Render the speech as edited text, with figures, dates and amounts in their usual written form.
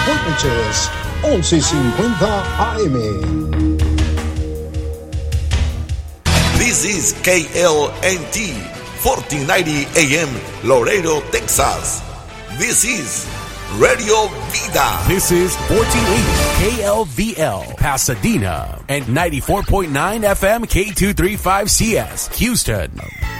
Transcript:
Portages, 1150 AM. This is KLNT 1490 AM, Laredo, Texas. This is Radio Vida. This is 1480 KLVL, Pasadena, and 94.9 FM K235CS, Houston.